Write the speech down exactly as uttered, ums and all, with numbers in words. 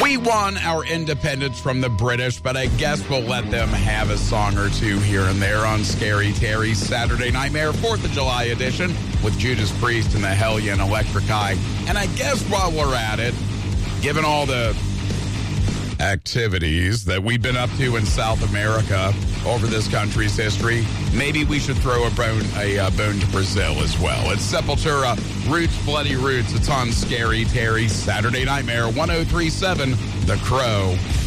We won our independence from the British, but I guess we'll let them have a song or two here and there on Scary Terry's Saturday Nightmare fourth of July edition with Judas Priest and the Hellion Electric Eye. And I guess while we're at it, given all the activities that we've been up to in South America over this country's history, maybe we should throw a bone, a uh, bone to Brazil as well. It's Sepultura, Roots, Bloody Roots. It's on Scary Terry's Saturday Nightmare, one oh three point seven The Crow.